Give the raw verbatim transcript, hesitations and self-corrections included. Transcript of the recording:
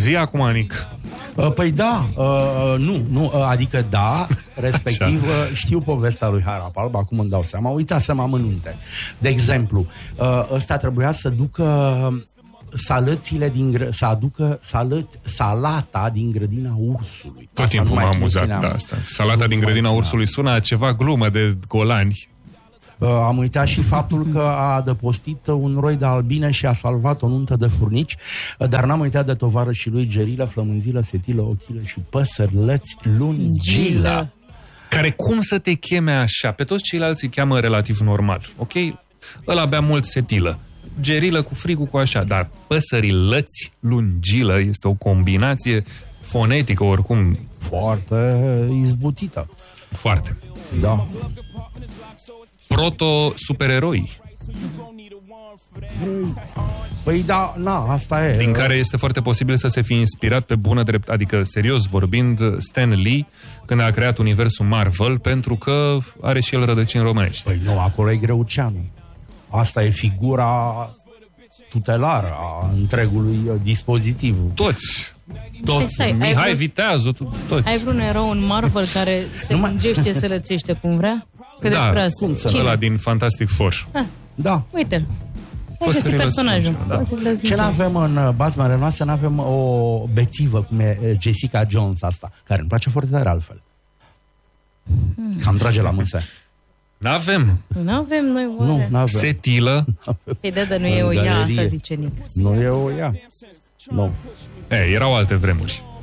Zi acum, Nic. Păi da, nu, nu, adică da, respectiv știu povestea lui Harapalb, acum îmi dau seama, uitasem amănunte. De exemplu, ăsta trebuia să ducă salățile din, să aducă salăt, salata din grădina ursului. Tot timpul m-am amuzat de asta. Salata din grădina ursului sună a ceva glumă de golani. Uh, am uitat și faptul că a adăpostit un roi de albine și a salvat o nuntă de furnici, uh, dar n-am uitat de tovarășii lui Gerilă, Flămânzilă, Setilă, Ochilă și Păsărlăți, Lungilă. Care cum să te cheme așa? Pe toți ceilalți îi cheamă relativ normal, ok? Ăla bea mult Setilă. Gerilă cu frigul cu așa, dar Păsărilăți, Lungilă este o combinație fonetică oricum. Foarte izbutită. Foarte. Da. Proto-supereroi. Păi da, na, asta e. Din care este foarte posibil să se fi inspirat pe bună drept, adică serios vorbind, Stan Lee, când a creat universul Marvel, pentru că are și el rădăcini românești. Păi nu, acolo e Greuceanu. Asta e figura tutelară a întregului dispozitiv. Toți. Toți. Hai, stai, Mihai vrut... Viteazu, toți. Ai vreun erou în Marvel care se mungește să lățește cum vrea? Că da, despre asta. cum să ăla din Fantastic Four. Ah, da. Uite-l. Ai găsit personajul. Da. Ce n-avem în bazmele noastre? N-avem o bețivă, cum e Jessica Jones asta, care îmi place foarte tare altfel. Hmm. Cam trage la mâse. N-avem. N-avem noi oare. Nu, n-avem. Setilă. Păi da, dar nu e o ea, asta zice Nic. Nu e o ea. Nu. E, erau alte vremuri.